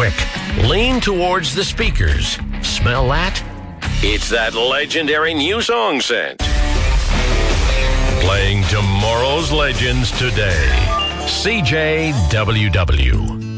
quick. Lean towards the speakers. Smell that? It's that legendary new song scent. Playing tomorrow's legends today. CJWW.